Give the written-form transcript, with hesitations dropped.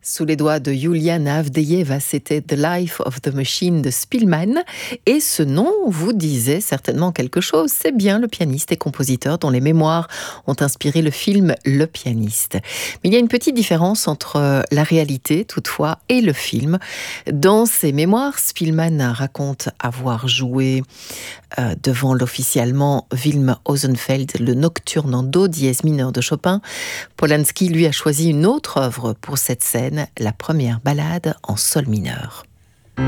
Sous les doigts de Juliana Avdejeva, c'était The Life of the Machine de Spillman. Et ce nom vous disait certainement quelque chose. C'est bien le pianiste et compositeur dont les mémoires ont inspiré le film Le Pianiste. Mais il y a une petite différence entre la réalité, toutefois, et le film. Dans ses mémoires, Spillman raconte avoir joué devant l'officiellement Wilhelm Ozenfeld, le Nocturne en do dièse mineur de Chopin. Polanski, lui, a choisi une autre œuvre pour cette scène, la première ballade en sol mineur.